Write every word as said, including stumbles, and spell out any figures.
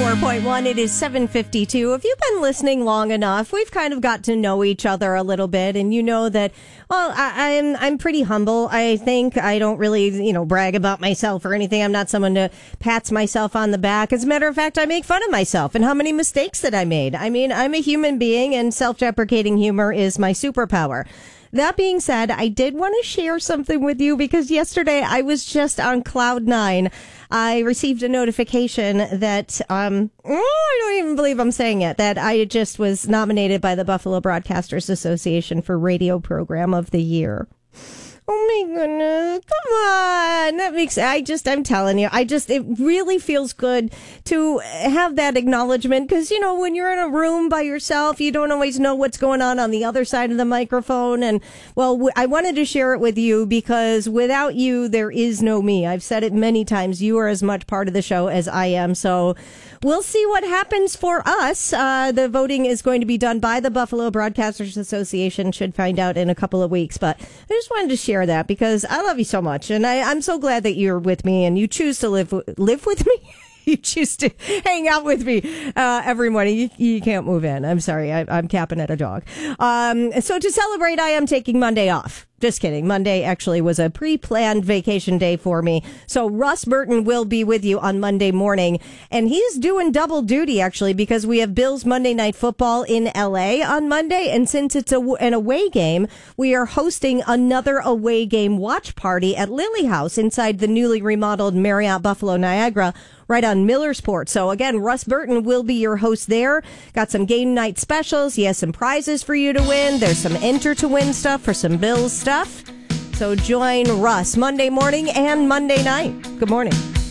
four point one. It is seven fifty-two. If you've been listening long enough, we've kind of got to know each other a little bit, and you know that, well, I, I'm I'm pretty humble. I think I don't really, you know, brag about myself or anything. I'm not someone to pats myself on the back. As a matter of fact, I make fun of myself and how many mistakes that I made. I mean, I'm a human being, and self-deprecating humor is my superpower. That being said, I did want to share something with you because yesterday I was just on cloud nine. I received a notification that, um, oh, I don't even believe I'm saying it, that I just was nominated by the Buffalo Broadcasters Association for Radio Program of the Year. Oh my goodness, come on. That makes, I just, I'm telling you, I just, it really feels good to have that acknowledgement because, you know, when you're in a room by yourself, you don't always know what's going on on the other side of the microphone. And, well, w- I wanted to share it with you because without you, there is no me. I've said it many times. You are as much part of the show as I am. So we'll see what happens for us. Uh, the voting is going to be done by the Buffalo Broadcasters Association. Should find out in a couple of weeks. But I just wanted to share that because I love you so much, and I, I'm so glad that you're with me and you choose to live live with me. You choose to hang out with me uh, every morning. You, you can't move in. I'm sorry. I, I'm capping at a dog. Um, so to celebrate, I am taking Monday off. Just kidding. Monday actually was a pre-planned vacation day for me. So Russ Burton will be with you on Monday morning. And he's doing double duty, actually, because we have Bills Monday Night Football in L A on Monday. And since it's a, an away game, we are hosting another away game watch party at Lily House inside the newly remodeled Marriott Buffalo Niagara, right on Millersport. So again, Russ Burton will be your host there. Got some game night specials. He has some prizes for you to win. There's some enter to win stuff for some Bills stuff. So join Russ Monday morning and Monday night. Good morning.